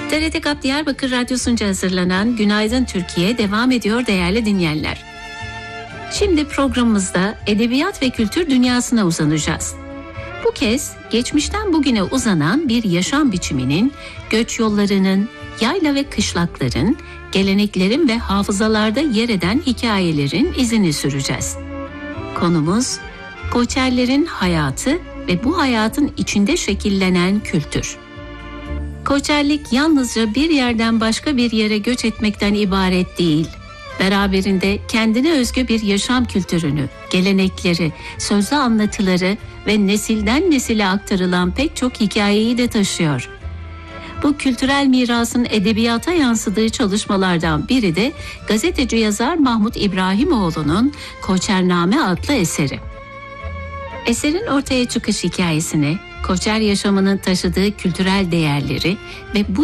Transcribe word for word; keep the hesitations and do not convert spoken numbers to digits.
T R T Kap Diyarbakır Radyosu'nca hazırlanan Günaydın Türkiye devam ediyor değerli dinleyenler. Şimdi programımızda edebiyat ve kültür dünyasına uzanacağız. Bu kez geçmişten bugüne uzanan bir yaşam biçiminin, göç yollarının, yayla ve kışlakların, geleneklerin ve hafızalarda yer eden hikayelerin izini süreceğiz. Konumuz Koçerlerin hayatı ve bu hayatın içinde şekillenen kültür. Koçerlik yalnızca bir yerden başka bir yere göç etmekten ibaret değil. Beraberinde kendine özgü bir yaşam kültürünü, gelenekleri, sözlü anlatıları ve nesilden nesile aktarılan pek çok hikayeyi de taşıyor. Bu kültürel mirasın edebiyata yansıdığı çalışmalardan biri de gazeteci yazar Mahmut İbrahimoğlu'nun Koçername adlı eseri. Eserin ortaya çıkış hikayesini, Koçer yaşamının taşıdığı kültürel değerleri ve bu